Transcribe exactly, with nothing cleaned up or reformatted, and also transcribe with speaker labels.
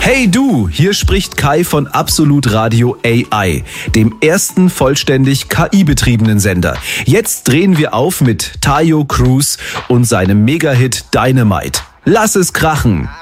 Speaker 1: Hey du, hier spricht Kai von Absolut Radio A I, dem ersten vollständig K I-betriebenen Sender. Jetzt drehen wir auf mit Tayo Cruz und seinem Mega-Hit Dynamite. Lass es krachen!